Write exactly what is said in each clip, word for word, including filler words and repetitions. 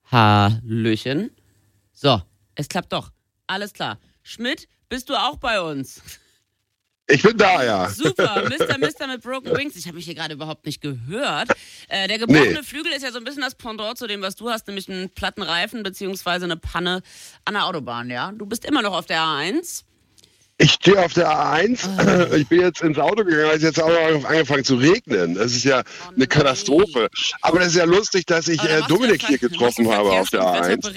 Hallöchen. So, es klappt doch. Alles klar. Schmidt, bist du auch bei uns? Ich bin da, ja. Super, Mister Mister mit Broken Wings. Ich habe mich hier gerade überhaupt nicht gehört. Äh, der gebrochene nee. Flügel ist ja so ein bisschen das Pendant zu dem, was du hast, nämlich einen platten Reifen beziehungsweise eine Panne an der Autobahn, ja? Du bist immer noch auf der A eins. Ich stehe auf der A eins. Oh. Ich bin jetzt ins Auto gegangen, es ist jetzt auch angefangen zu regnen. Das ist ja oh eine Katastrophe. Aber das ist ja lustig, dass ich äh, Dominik hier getroffen habe auf der A eins.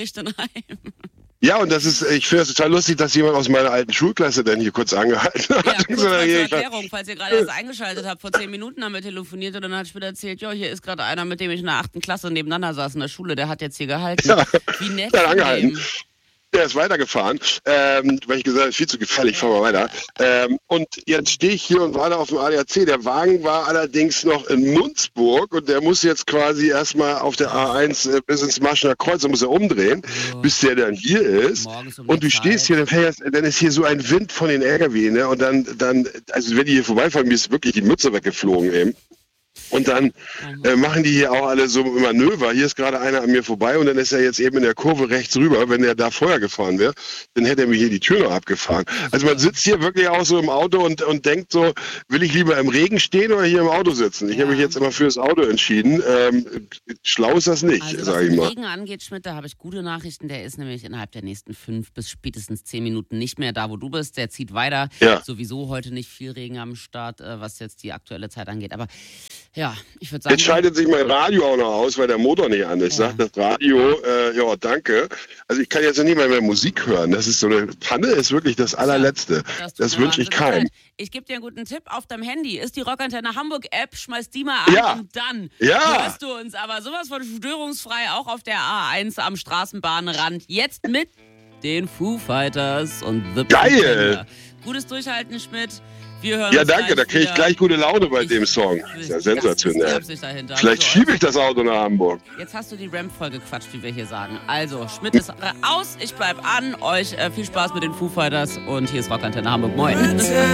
Ja, und das ist, ich finde es total lustig, dass jemand aus meiner alten Schulklasse dann hier kurz angehalten hat. Ja, kurz zur Erklärung, falls ihr gerade erst eingeschaltet habt, vor zehn Minuten haben wir telefoniert und dann hat Schmidt erzählt, ja, hier ist gerade einer, mit dem ich in der achten Klasse nebeneinander saß in der Schule, der hat jetzt hier gehalten. Ja, wie nett. Der hat angehalten. Der ist weitergefahren, ähm, weil ich gesagt habe, viel zu gefährlich, fahren wir weiter. Ähm, und jetzt stehe ich hier und warte auf dem A D A C. Der Wagen war allerdings noch in Munzburg und der muss jetzt quasi erstmal auf der A eins äh, bis ins Marschener Kreuz, dann muss er umdrehen, oh. bis der dann hier ist. Um und du Zeit. stehst hier, dann, fährst, dann ist hier so ein Wind von den L K W, ne? Und dann, dann, also wenn die hier vorbeifahren, mir ist wirklich die Mütze weggeflogen eben. Und dann äh, machen die hier auch alle so Manöver. Hier ist gerade einer an mir vorbei und dann ist er jetzt eben in der Kurve rechts rüber. Wenn er da vorher gefahren wäre, dann hätte er mir hier die Tür noch abgefahren. Also man sitzt hier wirklich auch so im Auto und, und denkt so, will ich lieber im Regen stehen oder hier im Auto sitzen? Ich ja. habe mich jetzt immer für das Auto entschieden. Ähm, schlau ist das nicht, also, sage ich mal. Was den Regen angeht, Schmidt, da habe ich gute Nachrichten. Der ist nämlich innerhalb der nächsten fünf bis spätestens zehn Minuten nicht mehr da, wo du bist. Der zieht weiter. Ja. Sowieso heute nicht viel Regen am Start, was jetzt die aktuelle Zeit angeht. Aber ja, ich würde sagen... Jetzt schaltet sich mein Radio auch noch aus, weil der Motor nicht an ist. Ja. Sagt das Radio, äh, ja, danke. Also ich kann jetzt nicht mal mehr Musik hören. Das ist so eine Panne, ist wirklich das allerletzte. Ja, das das wünsche ich keinem. Ich gebe dir einen guten Tipp. Auf deinem Handy ist die Rockantenne Hamburg-App. Schmeiß die mal an ja. und dann ja. hörst du uns. Aber sowas von störungsfrei auch auf der A eins am Straßenbahnrand. Jetzt mit den Foo Fighters und The Geil! Gutes Durchhalten, Schmidt. Wir hören ja, uns danke, da kriege ich gleich gute Laune bei ich, dem Song. Das ist ja sensationell. Ist Vielleicht so, schiebe ich das Auto nach Hamburg. Jetzt hast du die Ramp voll gequatscht, wie wir hier sagen. Also, Schmidt ist aus, ich bleib an. Euch äh, viel Spaß mit den Foo Fighters und hier ist Rockantenne Hamburg. Moin.